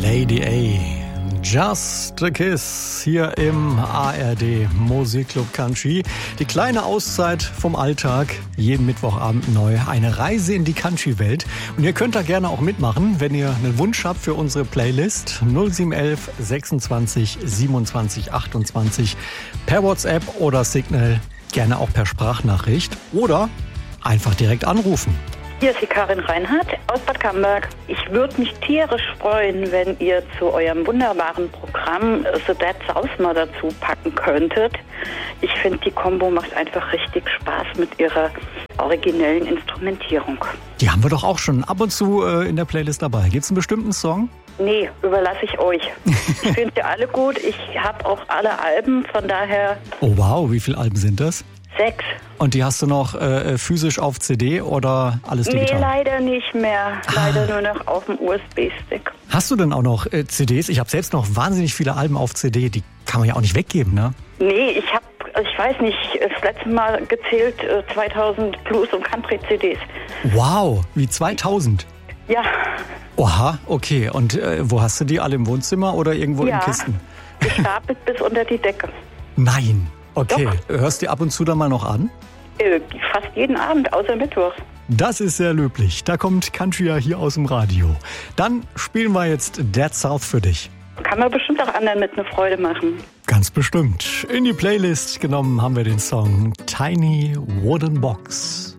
Lady A. Just a Kiss hier im ARD Musikclub Country. Die kleine Auszeit vom Alltag, jeden Mittwochabend neu. Eine Reise in die Country-Welt. Und ihr könnt da gerne auch mitmachen, wenn ihr einen Wunsch habt für unsere Playlist. 0711 26 27 28 per WhatsApp oder Signal. Gerne auch per Sprachnachricht oder einfach direkt anrufen. Hier ist die Karin Reinhardt aus Bad Camberg. Ich würde mich tierisch freuen, wenn ihr zu eurem wunderbaren Programm The Dead South mal dazu packen könntet. Ich finde, die Kombo macht einfach richtig Spaß mit ihrer originellen Instrumentierung. Die haben wir doch auch schon ab und zu in der Playlist dabei. Gibt es einen bestimmten Song? Nee, überlasse ich euch. Ich finde sie alle gut. Ich habe auch alle Alben, von daher... Oh wow, wie viele Alben sind das? 6. Und die hast du noch physisch auf CD oder alles digital? Nee, leider nicht mehr. Leider nur noch auf dem USB-Stick. Hast du denn auch noch CDs? Ich habe selbst noch wahnsinnig viele Alben auf CD. Die kann man ja auch nicht weggeben, ne? Nee, ich weiß nicht, das letzte Mal gezählt 2000 Blues- und Country-CDs. Wow, wie 2000? Ja. Oha, okay. Und wo hast du die? Alle im Wohnzimmer oder irgendwo in Kisten? Gestapelt bis unter die Decke. Nein. Okay, Doch. Hörst du die ab und zu dann mal noch an? Fast jeden Abend, außer Mittwoch. Das ist sehr löblich. Da kommt Country ja hier aus dem Radio. Dann spielen wir jetzt Dead South für dich. Kann man bestimmt auch anderen mit eine Freude machen. Ganz bestimmt. In die Playlist genommen haben wir den Song Tiny Wooden Box.